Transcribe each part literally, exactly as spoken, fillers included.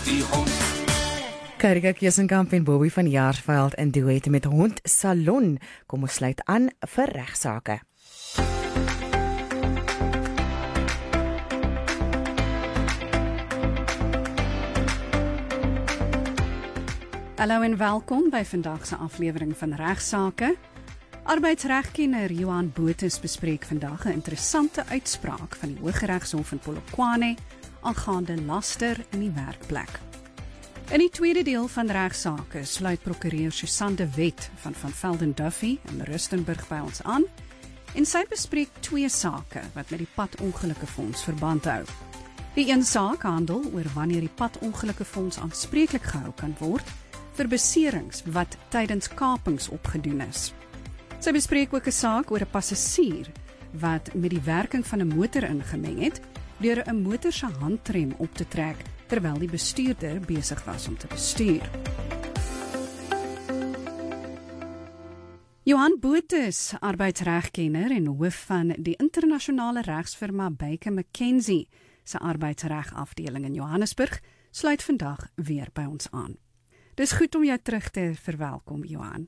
die hond. Karika Kiesenkamp en Bobby van Jaarsveld in duet met Hond Salon. Kom ons sluit aan vir regsaake. Hallo en welkom by vandag se aflewering van Regsake. Arbeidsregkenner Johan Botes bespreek vandag 'n interessante uitspraak van die Hooggeregshof in Polokwane aangaande laster in die werkplek. In die tweede deel van Regsake sluit prokureur Susan de Wet van Van Velden Duffy in Rustenburg by ons aan en sy bespreek twee sake wat met die padongelukkefonds verband hou. Die een saak handel oor wanneer die padongelukkefonds aanspreeklik gehou kan word vir beserings wat tydens kapings opgedoen is. Sy bespreek ook 'n saak oor 'n passasier wat met die werking van 'n motor ingemeng het deur 'n motor se handrem op te trek terwyl die bestuurder besig was om te bestuur. Johan Botes, arbeidsregkenner en hoof van die internasionale regsfirma Baker McKenzie se arbeidsregafdeling in Johannesburg, sluit vandag weer by ons aan. Dis goed om jou terug te verwelkom, Johan.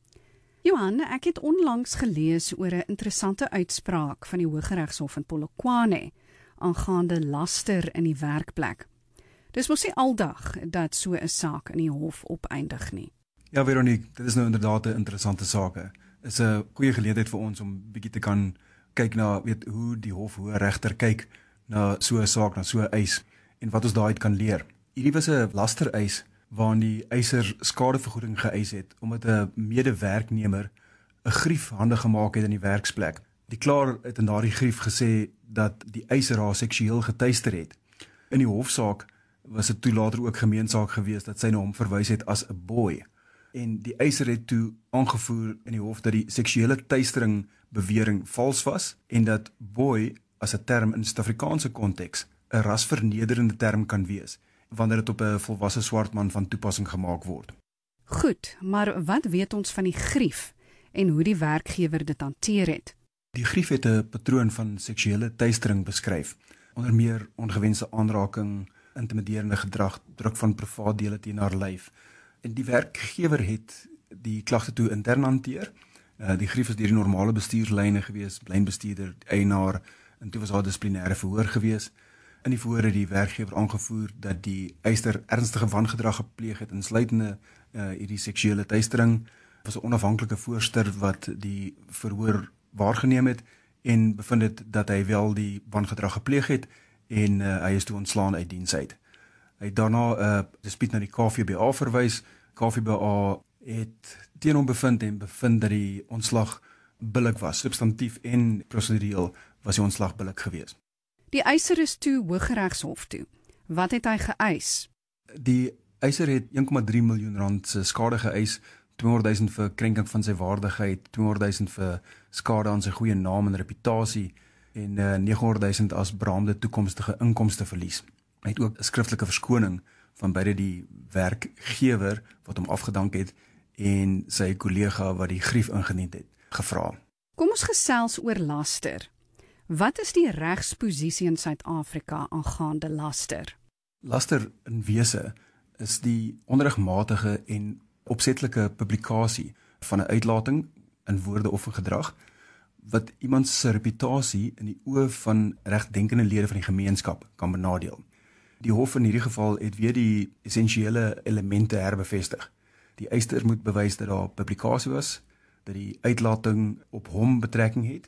Johan, ek het onlangs gelees oor 'n interessante uitspraak van die Hooggeregshof in Polokwane aangaande laster in die werkplek. Dis mos nie aldag dat so 'n saak in die hof opeindig nie. Ja, Veronique, dit is nou inderdaad 'n interessante saak. Dit is 'n goeie geleentheid vir ons om bietjie te kan kyk na weet hoe die hof, hoe 'n regter kyk na so 'n saak, na so 'n eis en wat ons daaruit kan leer. Hierdie was 'n lastereis waarin die eiser skadevergoeding geëis het omdat 'n medewerknemer 'n grief hande gemaak het in die werksplek. Die klaer het in daardie grief gesê dat die eiser haar seksueel getuister het. In die hofsaak was dit toe later ook gemeensaak geweest dat sy na hom verwys het as 'n boy. En die eiser het toe aangevoer in die hof dat die seksuele teistering bewering vals was en dat boy as 'n term in Suid-Afrikaanse konteks 'n rasvernederende term kan wees wanneer dit op 'n volwasse swart man van toepassing gemaak word. Goed, maar wat weet ons van die grief en hoe die werkgewer dit hanteer het? Die grief het 'n patroon van seksuele teistering beskryf, onder meer ongewenste aanraking, intimiderende gedrag, druk van privaat dele teen haar lyf. En die werkgewer het die klagte toe intern hanteer. Uh, die grief is deur die normale bestuurslyne gewees, blynbestuurder, eienaar, en toe was daar dissiplinêre verhoor gewees. In die verhoor het die werkgewer aangevoer dat die eiser ernstige wangedrag gepleeg het, insluitende uh, hierdie seksuele teistering. Was 'n onafhanklike voorster wat die verhoor waargeneem het en bevind het dat hy wel die wangedrag gepleeg het en uh, hy is toe ontslaan uit diens uit. Hy het daarna 'n uh, dispuut na die K V B A verwys. K V B A het teen hom bevind en bevind dat die ontslag billik was, substantief en prosedureel was die ontslag billik geweest. Die eiser is toe Hooggeregshof toe. Wat het hy geëis? Die eiser het een komma drie miljoen rand se skade geëis, tweehonderd duisend vir krenking van sy waardigheid, tweehonderd duisend vir skade aan sy goeie naam en reputasie en uh, negenhonderd duisend as beraamde toekomstige inkomsteverlies. Hy het ook 'n skriftelike verskoning van beide die werkgewer wat hom afgedank het en sy kollega wat die grief ingedien het, gevra. Kom ons gesels oor laster. Wat is die regsposisie in Suid-Afrika aangaande laster? Laster in wese is die onregmatige en opsetlike publikasie van 'n uitlating in woorde of in gedrag wat iemand se reputasie in die oë van regdenkende lede van die gemeenskap kan benadeel. Die hof in hierdie geval het weer die essensiële elemente herbevestig. Die eiser moet bewys dat daar publikasie was, dat die uitlating op hom betrekking het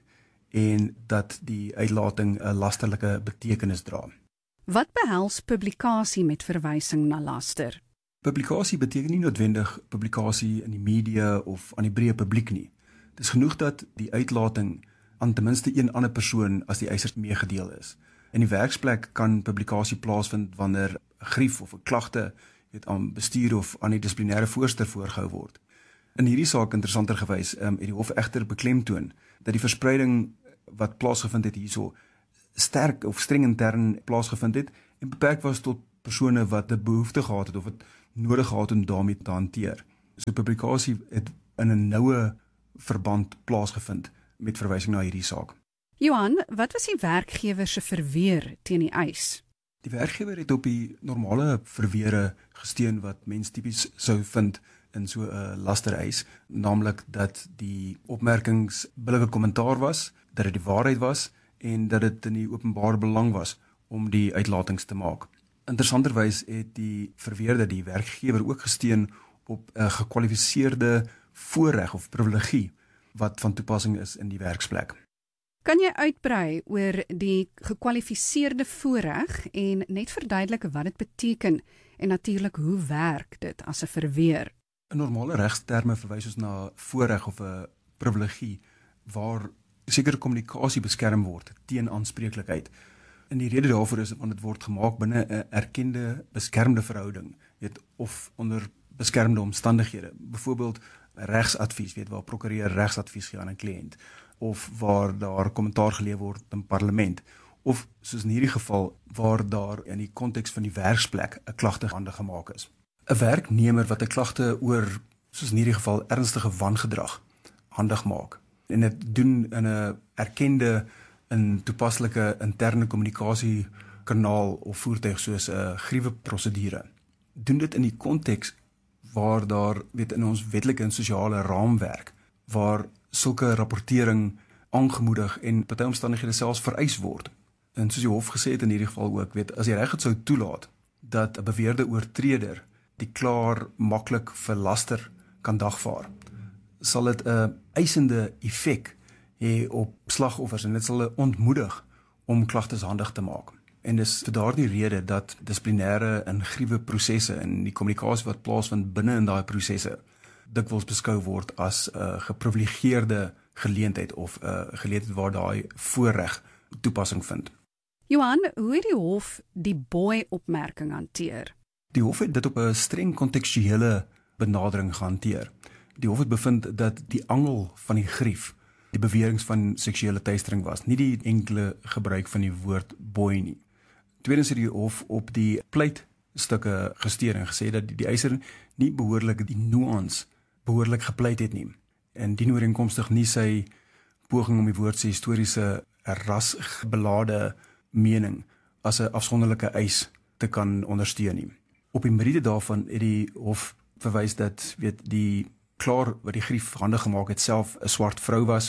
en dat die uitlating 'n lasterlike betekenis dra. Wat behels publikasie met verwysing na laster? Publikasie beteken nie noodwendig publikasie in die media of aan die breë publiek nie. Dit is genoeg dat die uitlating aan ten minste een ander persoon as die eiser meegedeel is. In die werksplek kan publikasie plaasvind wanneer 'n grief of 'n klagte weet, aan bestuur of aan die dissiplinêre voorsteur voorgehou word. In hierdie saak interessanter gewys, um, het die hof egter beklemtoon dat die verspreiding wat plaasgevind het hierso sterk of streng intern plaasgevind het en beperk was tot persone wat 'n behoefte gehad het of het nodig gehad om daarmee te hanteer. So publikasie het in 'n noue verband plaasgevind met verwysing na hierdie saak. Johan, wat was die werkgewer se verweer teen die eis? Die werkgewer het op die normale verweere gesteun wat mens tipies sou vind in so 'n lastereis, naamlik dat die opmerkings billike kommentaar was, dat dit die waarheid was en dat dit in die openbare belang was om die uitlatings te maak. Interessanterwys het die verweerder, die werkgewer, ook gesteun op 'n gekwalifiseerde voorreg of privilegie wat van toepassing is in die werksplek. Kan jy uitbrei oor die gekwalifiseerde voorreg en net verduidelik wat dit beteken en natuurlik hoe werk dit as 'n verweer? In normale regsterme verwys ons na voorreg of 'n privilegie waar sekere kommunikasie beskerm word teen aanspreeklikheid. En die rede daarvoor is want dit word gemaak binne 'n erkende beskermde verhouding, weet, of onder beskermde omstandighede. Byvoorbeeld regsadvies, weet, waar prokureur regsadvies gee aan 'n kliënt, of waar daar kommentaar gelewer word in parlement, of soos in hierdie geval waar daar in die konteks van die werksplek 'n klagte handig gemaak is. 'n Werknemer wat 'n klagte oor, soos in hierdie geval, ernstige wangedrag handig maak en dit doen in 'n erkende in toepaslike interne kommunikasiekanaal of voertuig soos 'n grieweprosedure. Doen dit in die konteks waar daar, weet, in ons wetlike en sosiale raamwerk waar sulke rapportering aangemoedig en party omstandighede selfs vereis word. En soos die hof gesê het in hierdie geval ook, weet, as die reg dit sou toelaat dat 'n beweerde oortreder die klaar maklik vir laster kan dagvaar, sal dit 'n eisende effek hê op slagoffers en dit sal hulle ontmoedig om klagtes handig te maak. En dis vir daardie rede dat dissiplinêre en griewe prosesse en die kommunikasie wat plaasvind binne in daai prosesse dikwels beskou word as 'n uh, geprivilegeerde geleentheid of 'n uh, geleentheid waar daai voorreg toepassing vind. Johan, hoe het die hof die boy-opmerking hanteer? Die hof het dit op 'n streng kontekstuele benadering gehanteer. Die hof het bevind dat die angel van die grief die beweringe van seksuele teistering was, nie die enkele gebruik van die woord boy nie. Tweedens het die hof op die pleitstukke gesteer en gesê dat die, die eiser nie behoorlik die nuance behoorlik gepleit het nie, en dienooreenkomstig nie sy poging om die woord sy historiese rasgebelade mening as 'n afsonderlike eis te kan ondersteun nie. Op die meriete daarvan het die hof verwys dat, weet, die klaar wat die grief handig gemaak het self 'n swart vrou was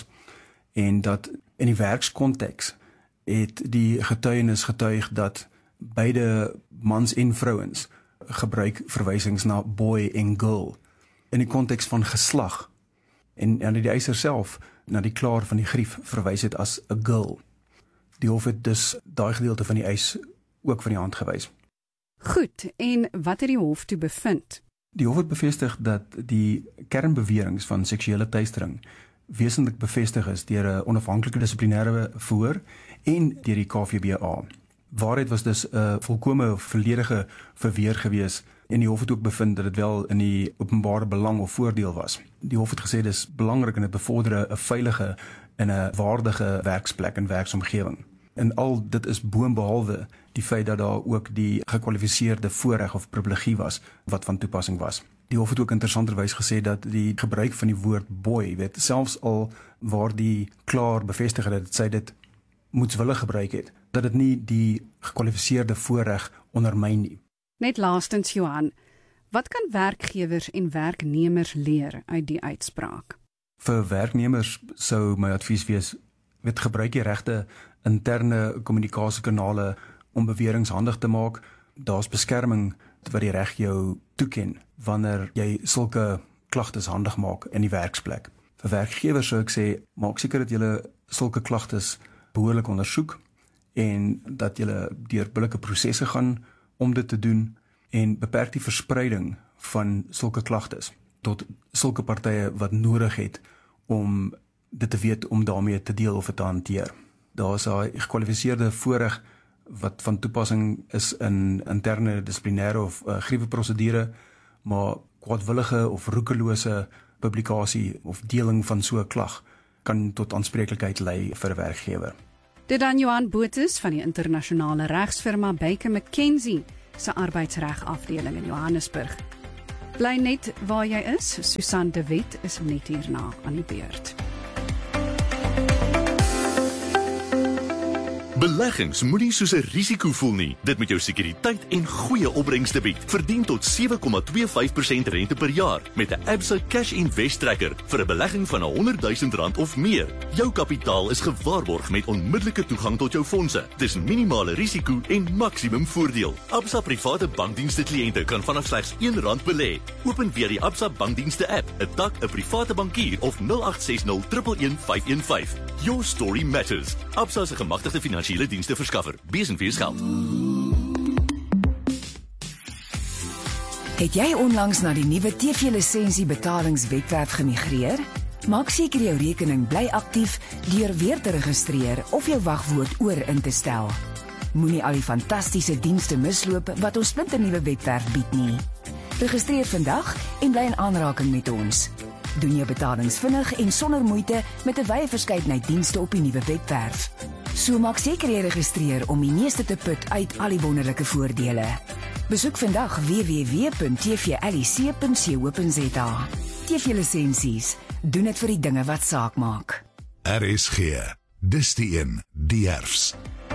en dat in die werkskonteks het die getuienis getuig dat beide mans en vrouens gebruik verwysings na boy en girl in die konteks van geslag en, en die eiser self na die klaar van die grief verwys het as 'n girl. Die hof het dus daai gedeelte van die eis ook van die hand gewys. Goed, en wat het die hof toe bevind? Die hof het bevestig dat die kernbeweringe van seksuele teistering wesentlik bevestig is deur 'n onafhanklike dissiplinêre verhoor en deur die K V B A. Waarheid was dus 'n uh, volkome volledige verweer gewees en die hof het ook bevind dat dit wel in die openbare belang of voordeel was. Die hof het gesê dis belangrik en dit bevorder 'n veilige en 'n waardige werksplek en werksomgewing. En al dit is boonbehalwe die feit dat daar ook die gekwalifiseerde voorreg of privilegie was wat van toepassing was. Die hof het ook interessanterwys gesê dat die gebruik van die woord boy, weet, selfs al waar die klaar bevestig het dat sy dit moetswillig gebruik het, dat dit nie die gekwalifiseerde voorreg ondermyn nie. Net laastens, Johan, wat kan werkgewers en werknemers leer uit die uitspraak? Vir werknemers sou my advies wees, weet, gebruik die regte interne kommunikasiekanale om beweringe handig te maak. Daar's beskerming wat die reg jou toeken wanneer jy sulke klagtes handig maak in die werksplek. Vir werkgewers sou ek sê, maak seker dat jy sulke klagtes behoorlik ondersoek en dat jy deur billike prosesse gaan om dit te doen en beperk die verspreiding van sulke klagtes tot sulke partye wat nodig het om dit te weet om daarmee te deel of te hanteer. Daar is 'n gekwalifiseerde voorreg wat van toepassing is in interne dissiplinêre of uh, grieweprosedure, maar kwaadwillige of roekelose publikasie of deling van so 'n klag kan tot aanspreeklikheid lei vir 'n werkgewer. Dit dan Johan Botha van die internasionale regsfirma Baker McKenzie se arbeidsreg afdeling in Johannesburg. Bly net waar jy is, Susan de Wet is net hierna aan die beurt. Beleggings moenie soos 'n risiko voel nie. Dit moet jou sekuriteit en goeie opbrengste bied. Verdien tot sewe komma twee vyf persent rente per jaar met 'n Absa Cash Invest Tracker vir 'n belegging van honderd duisend rand of meer. Jou kapitaal is gewaarborg met onmiddellike toegang tot jou fondse. Dis minimale risiko en maksimum voordeel. Absa private bankdienste kliënte kan vanaf slegs een rand belê. Open via die Absa bankdienste app, 'n tak, 'n private bankier of nul agt ses nul een een vyf een vyf. Your story matters. Absa is 'n gemagtigde finansiële dienste verskaffer. Bees en wees geld. Het jy onlangs na die nuwe T V-lisensie betalingswebwerf gemigreer? Maak seker jou rekening bly aktief deur weer te registreer of jou wagwoord oor in te stel. Moenie al die fantastiese dienste misloop wat ons splinternuwe webwerf bied nie. Registreer vandag en bly in aanraking met ons. Doen jou betalings vinnig en sonder moeite met 'n wye verskeidenheid dienste op die nuwe webwerf. So maak seker jy registreer om die meeste te put uit al die wonderlike voordele. Besoek vandag w w w punt t v l i c punt co punt z a. T V-lisensies, doen dit vir die dinge wat saak maak. R S G, dis die een, die herfs.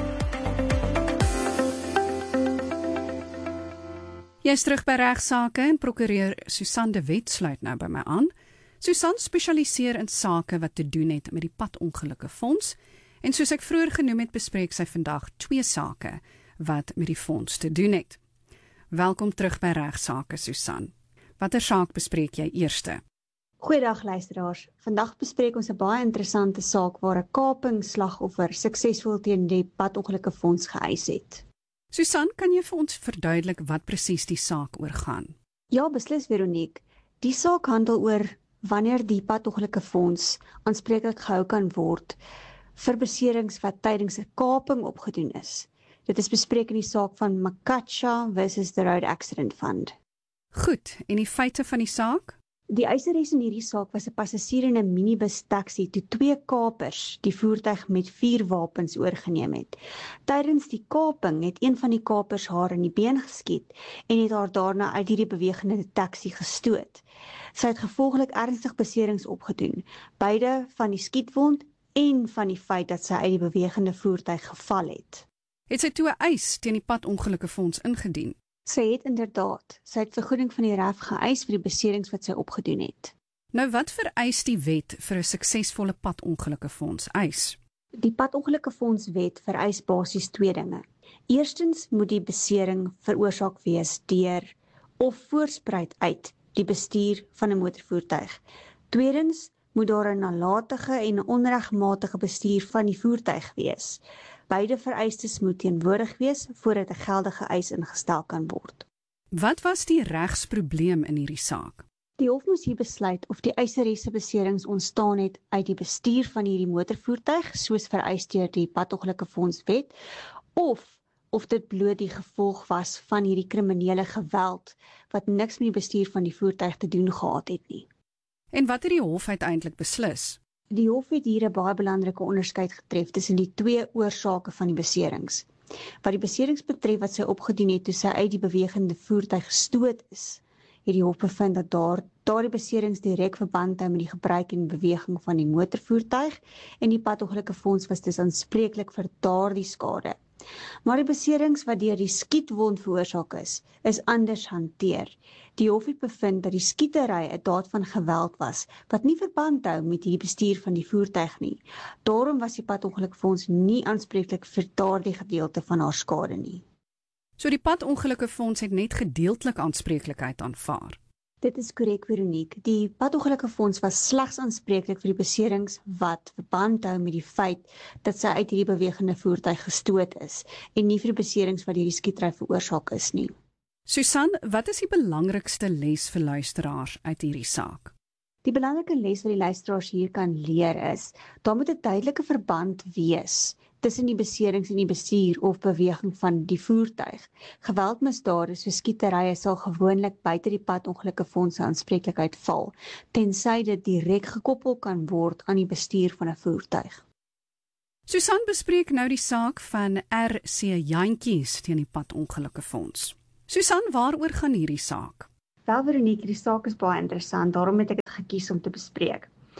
Jy is terug by regsaake en prokureur Susan de Wet sluit nou by my aan. Susan spesialiseer in sake wat te doen het met die padongelukke fonds en soos ek vroeër genoem het, bespreek sy vandag twee sake wat met die fonds te doen het. Welkom terug by regsaake, Susan. Watter saak bespreek jy eerste? Goeiedag luisteraars. Vandag bespreek ons 'n baie interessante saak waar 'n kapingsslagoffer suksesvol teen die padongelukke fonds geëis het. Susan, kan jy vir ons verduidelik wat presies die saak oor gaan? Ja, beslis Veronique. Die saak handel oor wanneer die padongelukke fonds aanspreeklik gehou kan word vir beserings wat tydens 'n kaping opgedoen is. Dit is bespreek in die saak van Makacha versus the Road Accident Fund. Goed, en die feite van die saak? Die eiseres in hierdie saak was 'n passasier in 'n minibus taxi toe twee kapers die voertuig met vuurwapens oorgeneem het. Tydens die kaping het een van die kapers haar in die been geskiet en het haar daarna uit hierdie bewegende taxi gestoot. Sy het gevolglik ernstig beserings opgedoen, beide van die skietwond en van die feit dat sy uit die bewegende voertuig geval het. Het sy toe 'n eis teen die padongelukke fonds ingedien? Sy het inderdaad, sy het vergoeding van die R A F geëis vir die beserings wat sy opgedoen het. Nou wat vereis die wet vir 'n suksesvolle padongelukke fonds eis? Die padongelukke fonds wet vereis basies twee dinge. Eerstens moet die besering veroorsaak wees deur of voorspruit uit die bestuur van 'n motorvoertuig. Tweedens moet daar 'n nalatige en onregmatige bestuur van die voertuig wees. Beide vereistes moet teenwoordig wees voordat 'n geldige eis ingestel kan word. Wat was die regsprobleem in hierdie saak? Die hof moes hier besluit of die eiseres se beserings ontstaan het uit die bestuur van hierdie motorvoertuig, soos vereis deur die padongelukke fonds wet, of of dit bloot die gevolg was van hierdie kriminele geweld wat niks met die bestuur van die voertuig te doen gehad het nie. En wat het die hof uiteindelik beslis? Die hof het hier 'n baie belangrike onderskeid getref tussen die twee oorsake van die beserings. Wat die beserings betref wat sy opgedoen het toe sy uit die bewegende voertuig gestoot is, het die hof bevind dat daar daardie beserings direk verband hou met die gebruik en beweging van die motorvoertuig en die padongelukke fonds was dus aanspreeklik vir daardie skade. Maar die beserings wat deur die skietwond veroorsaak is, is anders hanteer. Die hof het bevind dat die skietery 'n daad van geweld was, wat nie verband hou met die bestuur van die voertuig nie. Daarom was die padongelukfonds nie aanspreeklik vir daardie gedeelte van haar skade nie. So die padongelukke fonds het net gedeeltelik aanspreeklikheid aanvaar. Dit is korrek, Veronique. Die padongelukke fonds was slegs aanspreeklik vir die beserings wat verband hou met die feit dat sy uit hierdie bewegende voertuig gestoot is en nie vir die beserings wat hierdie skietery veroorsaak is nie. Susan, wat is die belangrikste les vir luisteraars uit hierdie saak? Die belangrike les wat die luisteraars hier kan leer is, daar moet 'n duidelike verband wees tussen die beserings en die bestuur of beweging van die voertuig. Geweldmisdade soos skieterye sal gewoonlik buite die padongelukke fonds se aanspreeklikheid val, tensy dit direk gekoppel kan word aan die bestuur van 'n voertuig. Susan bespreek nou die saak van R C Jantjies teen die padongelukke fonds. Susan, waaroor gaan hierdie saak? Wel Veronique, die saak is baie interessant, daarom het ek dit gekies om te bespreek.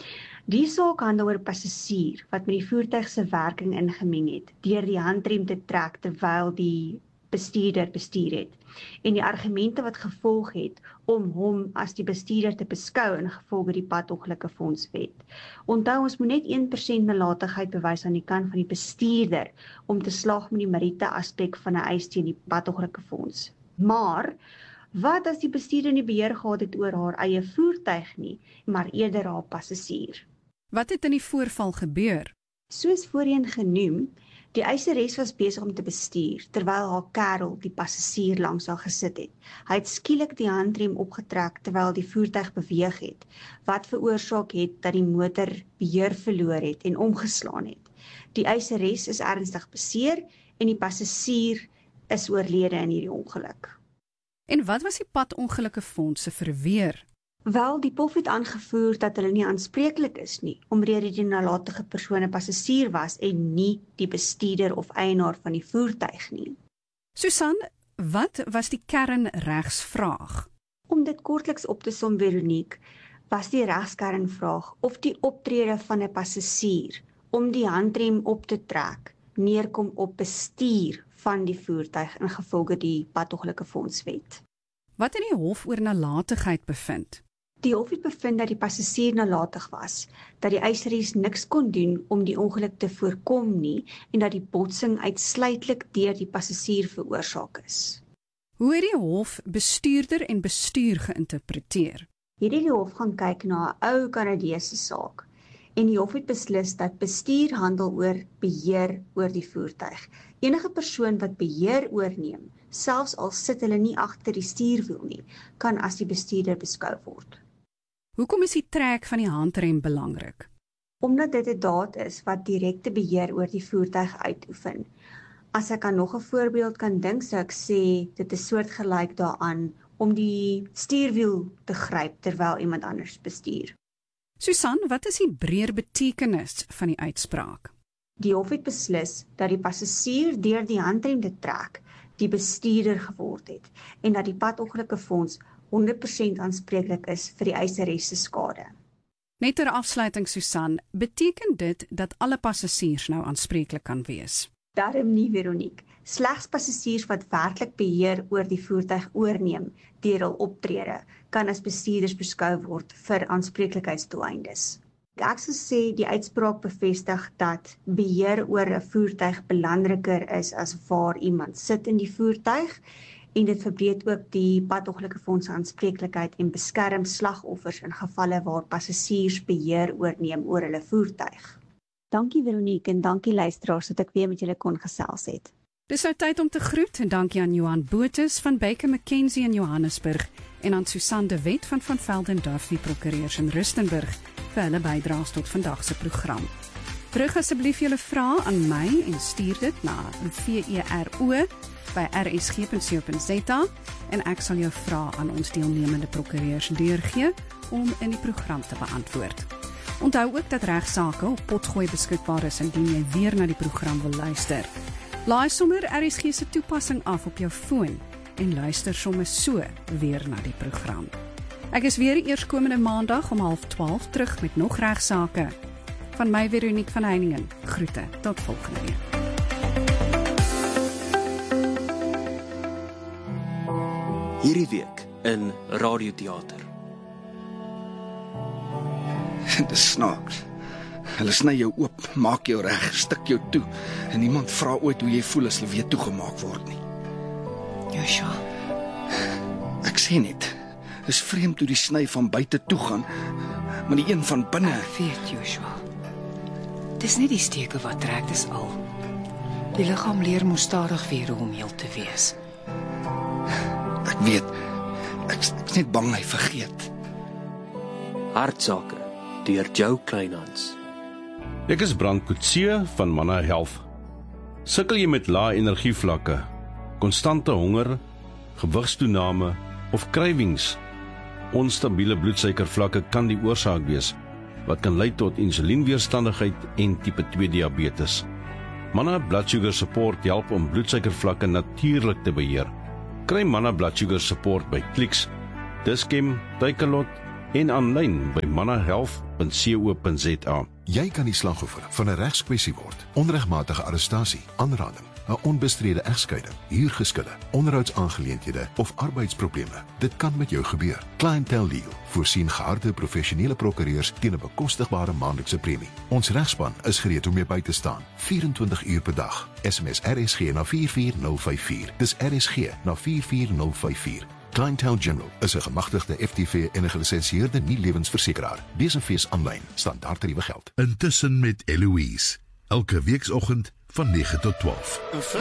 Die saak handel oor 'n passasier wat met die voertuig se werking ingemeng het deur die handrem te trek terwyl die bestuurder bestuur het en die argumente wat gevolg het om hom as die bestuurder te beskou in gevolge die padongelukkefondswet. Onthou, ons moet net een persent nalatigheid bewys aan die kant van die bestuurder om te slaag met die meriete aspek van 'n eis teen die padongelukkefonds. Maar wat as die bestuurder nie beheer gehad het oor haar eie voertuig nie, maar eerder haar passasier? Wat het in die voorval gebeur? Soos voorheen genoem, die eiseres was besig om te bestuur, terwyl haar kerel, die passasier, langs haar gesit het. Hy het skielik die handrem opgetrek terwyl die voertuig beweeg het, wat veroorsaak het dat die motor beheer verloor het en omgeslaan het. Die eiseres is ernstig beseer en die passasier is oorlede in hierdie ongeluk. En wat was die padongelukkefonds se verweer? Wel, die P O F het aangevoer dat hulle nie aanspreeklik is nie, omrede die nalatige persoon 'n passasier was en nie die bestuurder of eienaar van die voertuig nie. Susan, wat was die kernregsvraag? Om dit kortliks op te som, Veronique, was die regskernvraag of die optrede van 'n passasier om die handrem op te trek neerkom op bestuur van die voertuig in gevolge die padongelukkefondswet. Wat het die hof oor nalatigheid bevind? Die hof het bevind dat die passasier nalatig was, dat die eiseres niks kon doen om die ongeluk te voorkom nie en dat die botsing uitsluitlik deur die passasier veroorsaak is. Hoe het die hof bestuurder en bestuur geïnterpreteer? Hierdie die hof gaan kyk na 'n ou Kanadese saak en die hof het beslis dat bestuur handel oor beheer oor die voertuig. Enige persoon wat beheer oorneem, selfs al sit hulle nie agter die stuurwiel nie, kan as die bestuurder beskou word. Hoekom is die trek van die handrem belangrik? Omdat dit 'n daad is wat direkte beheer oor die voertuig uitoefen. As ek aan nog 'n voorbeeld kan dink, sou ek sê dit is soortgelyk daaraan om die stuurwiel te gryp terwyl iemand anders bestuur. Susan, wat is die breër betekenis van die uitspraak? Die hof het beslis dat die passasier deur die handrem te trek die bestuurder geword het en dat die padongelukkefonds honderd persent aanspreeklik is vir die eiseres se skade. Net ter afsluiting, Susan, beteken dit dat alle passasiers nou aanspreeklik kan wees? Daarom nie, Veronique. Slegs passasiers wat werklik beheer oor die voertuig oorneem deur hul optrede kan as bestuurders beskou word vir aanspreeklikheidsdoeleindes. Ek sou sê die uitspraak bevestig dat beheer oor 'n voertuig belangriker is as waar iemand sit in die voertuig en dit verbreek ook die padongelukkefonds aanspreeklikheid en beskerm slagoffers in gevalle waar passasiers beheer oorneem oor hulle voertuig. Dankie Veronique en dankie luisteraars dat ek weer met julle kon gesels het. Dis nou tyd om te groet en dankie aan Johan Botha van Baker McKenzie in Johannesburg en aan Susan de Wet van Van Velden Duffy Prokureurs in Rustenburg vir hulle bydraes tot vandag se program. Terug asseblief julle vrae aan my en stuur dit na V E R O by r s g punt co punt z a en ek sal jou vrae aan ons deelnemende prokureurs deurgee om in die program te beantwoord. Onthou ook dat regsaake op Potgooi beskikbaar is indien jy weer na die program wil luister. Laai sommer R S G se toepassing af op jou foon en luister sommer so weer na die program. Ek is weer eerskomende maandag om half twaalf terug met nog regsaake. Van my Veronique van Heiningen. Groete, tot volgende week. Hierdie week in Radioteater. Dit is snaaks. Hulle sny jou oop, maak jou reg, stik jou toe en niemand vra ooit hoe jy voel as hulle weer toegemaak word nie. Joshua, Ek sê net, dis vreemd hoe die sny van buite toe gaan, maar die een van binne. ek weet Joshua. Dis nie die steke wat trek, dis al. Die liggaam leer mos stadig weer hoe om heel te wees. Ek weet, ek is net bang hy vergeet. Hartsake deur Joe Kleinhans. Ek is Brand Kutse van Manna Health. Sukkel jy met lae energievlakke, konstante honger, gewigstoename of krywings? Onstabiele bloedsuikervlakke kan die oorsaak wees, wat kan lei tot insulienweerstandigheid en tipe twee diabetes. Manna Blood Sugar Support help om bloedsuikervlakke natuurlik te beheer. Kry Manna Blood Sugar Support by Clicks, Dischem, Takealot, en aanlyn by mannahealth punt co punt za. Jy kan die slagoffer van 'n regskwessie word. Onregmatige arrestasie, aanranding, 'n onbestrede egskeiding, huurgeskille, onderhoudsaangeleenthede of arbeidsprobleme. Dit kan met jou gebeur. Clientele Legal voorsien geharde professionele prokureurs teen 'n bekostigbare maandelikse premie. Ons regspan is gereed om jou by te staan, vyf en twintig uur per dag. S M S R S G na vier vier nul vyf vier. Dis R S G na vier vier nul vyf vier. Clientele General is 'n gemagtigde F T V en 'n gelisensieerde nie-lewensversekeraar. Wees 'n fees aanlyn, standaard tariewe geld. Intussen met Eloise, elke weekoggend van nege tot twaalf.